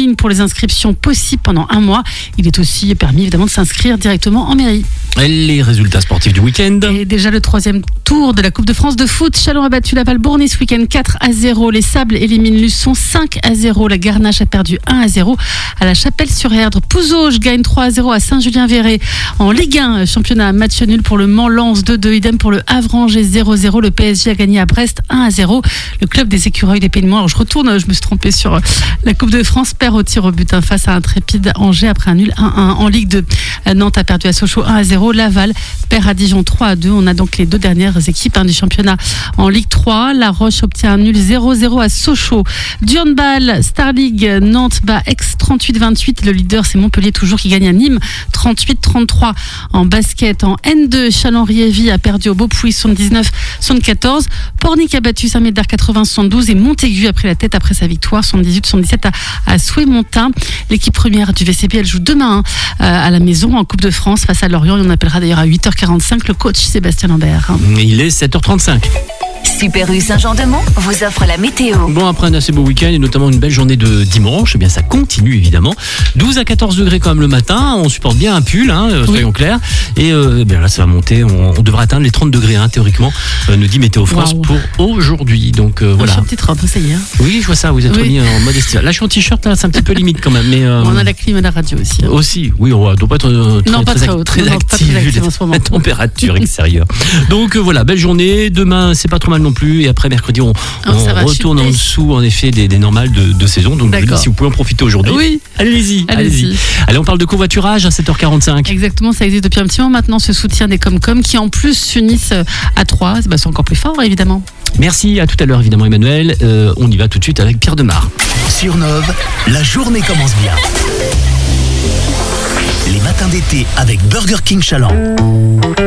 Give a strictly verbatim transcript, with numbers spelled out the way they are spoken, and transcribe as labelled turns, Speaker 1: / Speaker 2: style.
Speaker 1: ligne pour les inscriptions possibles pendant un mois. Il est aussi permis évidemment de s'inscrire directement en mairie.
Speaker 2: Les résultats sportifs du week-end.
Speaker 1: Et déjà le troisième tour de la Coupe de France de foot. Chalon a battu Laval-Bourny ce week-end quatre à zéro. Les Sables éliminent Luçon cinq à zéro. La Garnache a perdu un à zéro à la Chapelle-sur-Erdre. Pouzauges gagne trois à zéro à Saint-Julien-Véret. En Ligue un, championnat, match nul pour le Mans-Lens deux deux. Idem pour le Havre-Angers zéro zéro. Le P S G a gagné à Brest un à zéro. Le club des Écureuils des Pays de Mans. Alors je retourne, je me suis trompée sur la Coupe de France. Perd au tir au but hein, face à un Trépide Angers après un nul un un. En Ligue deux, Nantes a perdu à Sochaux un à zéro. Laval perd à Dijon trois à deux. On a donc les deux dernières équipes hein, du championnat. En Ligue trois, La Roche obtient un nul zéro zéro à Sochaux. Du handball, Star League, Nantes bat Aix trente-huit vingt-huit. Le leader, c'est Montpellier toujours qui gagne à Nîmes trente-huit trente-trois. En basket, en N deux, Chalon-Riévy a perdu au Beaupuy soixante-dix-neuf soixante-quatorze. Pornic a battu Saint-Médard quatre-vingts soixante-douze et Montaigu a pris la tête après sa victoire soixante-dix-huit soixante-dix-sept à, à Souhait-Montin. L'équipe première du V C B, elle joue demain hein, à la maison en Coupe de France face à Lorient. Et on appellera d'ailleurs à huit heures quarante-cinq le coach Sébastien Lambert.
Speaker 2: Il est sept heures trente-cinq.
Speaker 3: Super U Saint-Jean-de-Mont vous offre la météo.
Speaker 2: Bon, après un assez beau week-end et notamment une belle journée de dimanche, eh bien ça continue évidemment. douze à quatorze degrés quand même le matin, on supporte bien un pull, hein, soyons oui. clairs. Et euh, bien là ça va monter, on, on devrait atteindre les trente degrés hein, théoriquement, euh, nous dit Météo France wow. pour aujourd'hui. Donc euh, voilà.
Speaker 1: Je suis en petite robe, ça y est. Hein.
Speaker 2: Oui, je vois ça, vous êtes oui. remis en mode estival. Là je suis en t-shirt, là, c'est un petit peu limite quand même. Mais, euh,
Speaker 1: on a la clim à la radio aussi. Hein.
Speaker 2: Aussi, oui, on ne doit pas être euh, très,
Speaker 1: non, pas
Speaker 2: très,
Speaker 1: très,
Speaker 2: très,
Speaker 1: très,
Speaker 2: actif,
Speaker 1: très active en ce moment.
Speaker 2: La température extérieure. Donc euh, voilà, belle journée. Demain c'est pas trop mal non plus. Et après mercredi on,
Speaker 1: oh,
Speaker 2: on retourne en dessous en effet des, des normales de, de saison. Donc je dis, si vous pouvez en profiter aujourd'hui,
Speaker 1: oui.
Speaker 2: allez-y, allez-y, allez-y. Allez, on parle de covoiturage à sept heures quarante-cinq.
Speaker 1: Exactement, ça existe depuis un petit moment maintenant, ce soutien des Comcom qui en plus s'unissent à trois. Bah, c'est encore plus fort évidemment.
Speaker 2: Merci, à tout à l'heure évidemment Emmanuel. Euh, on y va tout de suite avec Pierre Demar.
Speaker 4: Sur Nove, la journée commence bien. Les matins d'été avec Burger King Chaland.